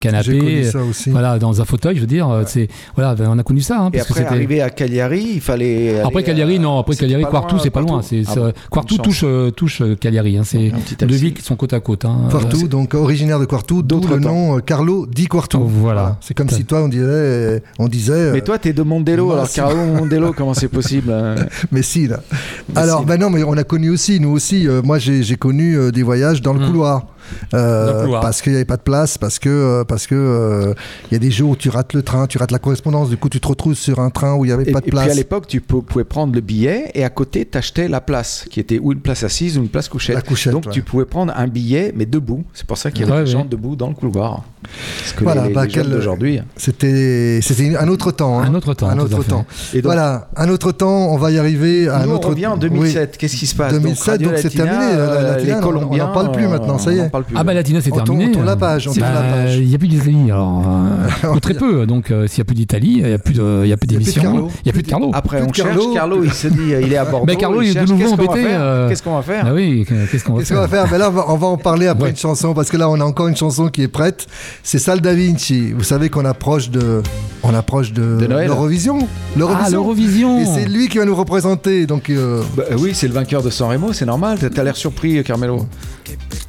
canapé, J'ai connu ça aussi. voilà, dans un fauteuil, je veux dire. Voilà, on a connu ça. Hein, Et parce après, que c'était... arrivé à Cagliari, il fallait... Après Cagliari, non. Après c'était Cagliari, pas Quartu, loin, c'est pas loin. Quartu touche Cagliari. Hein. C'est Un petit deux taxi. villes qui sont côte à côte. Hein. Quartu, donc originaire de Quartu, d'où D'autres le temps. nom Carlo di Quartu. Voilà. C'est comme si toi, on disait Mais toi, t'es de Mondello, moi, alors si. Carlo Mondello, comment c'est possible hein mais si, là. Mais Alors, si. ben non, mais on a connu aussi, nous aussi, moi j'ai connu des voyages dans le couloir. le couloir. Parce qu'il n'y avait pas de place, parce que il y a des jours où tu rates le train, tu rates la correspondance, du coup tu te retrouves sur un train où il n'y avait pas de Et place. puis à l'époque, tu pouvais prendre le billet et à côté, t'achetais la place, qui était ou une place assise ou une place couchette. La couchette, Donc ouais. tu pouvais prendre un billet, mais debout. C'est pour ça qu'il y avait Ouais, des ouais. gens debout dans le couloir. Parce que Voilà, les bah, jeunes quel- d'aujourd'hui... C'était un autre temps. Hein. Un autre temps, Un tout autre à fait. temps. Et donc, Voilà, un autre temps, on va y arriver à un nous, on autre revient en 2007. Qu'est-ce qui se passe 2007, donc c'est Radio terminé. Latina, La Latina, les Colombiens, on n'en parle plus maintenant, ça y on est. en parle plus. Ah bah Latina, c'est On terminé. tourne la page, on tourne la page. Il n'y a plus d'Italie, alors ou très peu. Donc s'il n'y a plus d'Italie, il n'y a plus d'émissions. Carlo. Il n'y a plus de Carlo. Après, Plus on de cherche Carlo. Carlo, il se dit, il est à Bordeaux. Mais Carlo, il est de cherche, nouveau qu'est-ce qu'on va embêté, faire Qu'est-ce qu'on va faire Ah oui, qu'est-ce qu'on va Qu'est-ce qu'on va faire faire? Ben là, on va en parler après Ouais. une chanson, parce que là, on a encore une chanson qui est prête. C'est Sal Da Vinci. Vous savez qu'on approche de Noël. l'Eurovision. Ah, l'Eurovision. Et c'est lui qui va nous représenter. Donc, Bah, oui, c'est le vainqueur de San Remo, c'est normal. T'as l'air surpris, Carmelo.